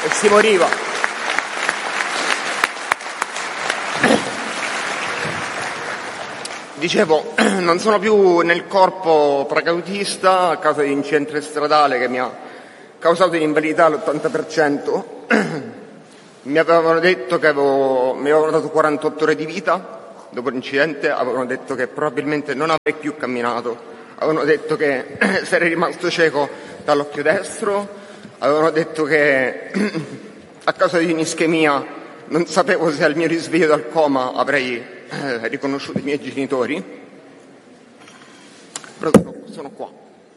e si moriva. Dicevo, non sono più nel corpo paracautista a causa di un incidente stradale che mi ha causato invalidità all'80%. Mi avevano detto che mi avevano dato 48 ore di vita. Dopo l'incidente avevano detto che probabilmente non avrei più camminato, avevano detto che sarei rimasto cieco dall'occhio destro, avevano detto che a causa di un'ischemia non sapevo se al mio risveglio dal coma avrei riconosciuto i miei genitori. Però sono qua.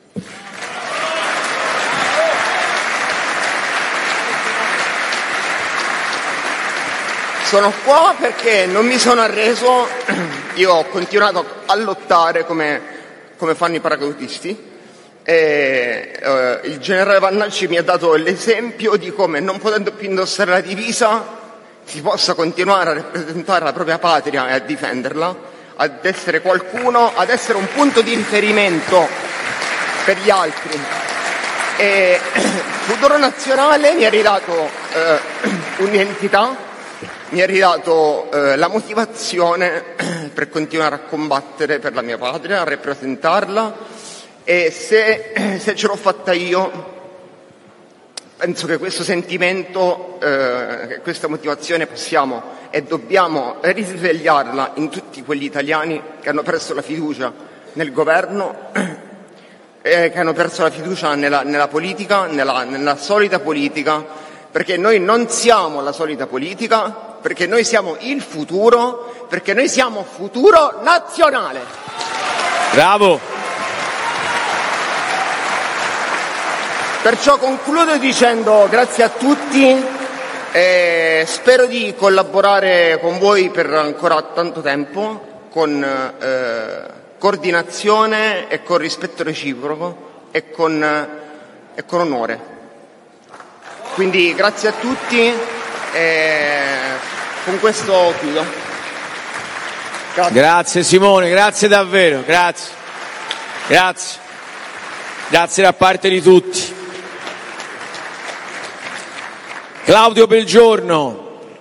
Sono qua perché non mi sono arreso, io ho continuato a lottare come fanno i paracautisti e il generale Vannacci mi ha dato l'esempio di come, non potendo più indossare la divisa, si possa continuare a rappresentare la propria patria e a difenderla, ad essere qualcuno, ad essere un punto di riferimento per gli altri. E Futuro Nazionale mi ha ridato un'identità, mi ha ridato la motivazione per continuare a combattere per la mia patria, a rappresentarla, e se ce l'ho fatta io, penso che questo sentimento, questa motivazione possiamo e dobbiamo risvegliarla in tutti quegli italiani che hanno perso la fiducia nel governo, che hanno perso la fiducia nella politica, nella solita politica, perché noi non siamo la solita politica, perché noi siamo il futuro, perché noi siamo Futuro Nazionale. Bravo! Perciò concludo dicendo grazie a tutti e spero di collaborare con voi per ancora tanto tempo, con coordinazione e con rispetto reciproco e con onore. Quindi grazie a tutti e con questo chiudo. Grazie Simone, grazie davvero, grazie da parte di tutti. Claudio Belgiorno.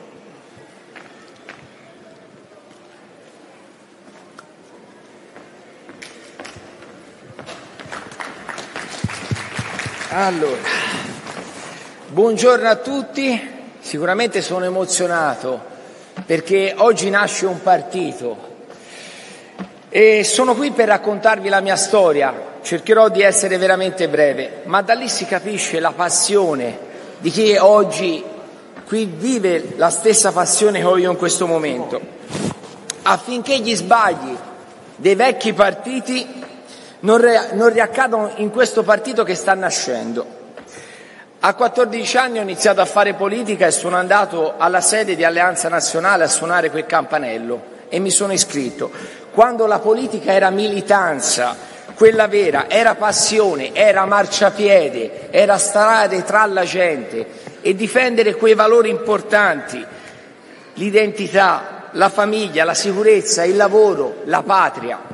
Allora, buongiorno a tutti, sicuramente sono emozionato perché oggi nasce un partito e sono qui per raccontarvi la mia storia, cercherò di essere veramente breve, ma da lì si capisce la passione di chi oggi qui vive la stessa passione che ho io in questo momento, affinché gli sbagli dei vecchi partiti non riaccadano in questo partito che sta nascendo. A 14 anni ho iniziato a fare politica e sono andato alla sede di Alleanza Nazionale a suonare quel campanello e mi sono iscritto. Quando la politica era militanza, quella vera, era passione, era marciapiede, era stare tra la gente e difendere quei valori importanti, l'identità, la famiglia, la sicurezza, il lavoro, la patria.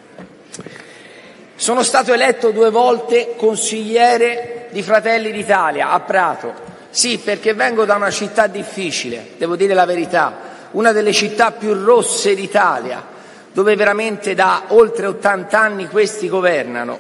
Sono stato eletto 2 volte consigliere di Fratelli d'Italia a Prato. Sì, perché vengo da una città difficile, devo dire la verità, una delle città più rosse d'Italia, dove veramente da oltre 80 anni questi governano.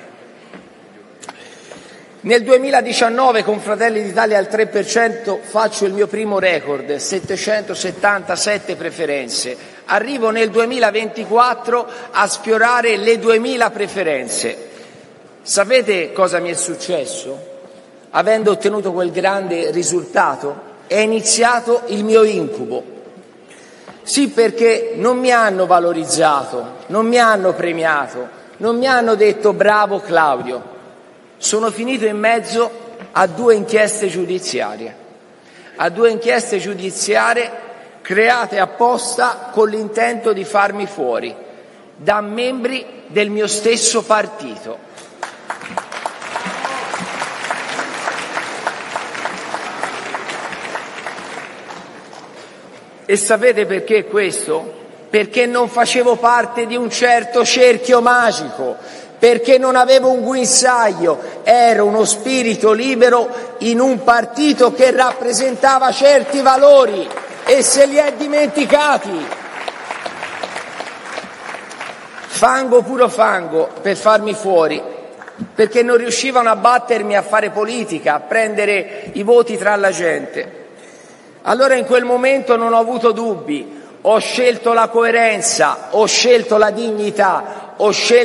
Nel 2019 con Fratelli d'Italia al 3% faccio il mio primo record, 777 preferenze. Arrivo nel 2024 a sfiorare le 2000 preferenze. Sapete cosa mi è successo? Avendo ottenuto quel grande risultato, è iniziato il mio incubo. Sì, perché non mi hanno valorizzato, non mi hanno premiato, non mi hanno detto bravo Claudio. Sono finito in mezzo a 2 inchieste giudiziarie, create apposta con l'intento di farmi fuori da membri del mio stesso partito. E sapete perché questo? Perché non facevo parte di un certo cerchio magico, perché non avevo un guinzaglio, ero uno spirito libero in un partito che rappresentava certi valori e se li è dimenticati. Fango, puro fango, per farmi fuori, perché non riuscivano a battermi a fare politica, a prendere i voti tra la gente. Allora in quel momento non ho avuto dubbi, ho scelto la coerenza, ho scelto la dignità, ho scelto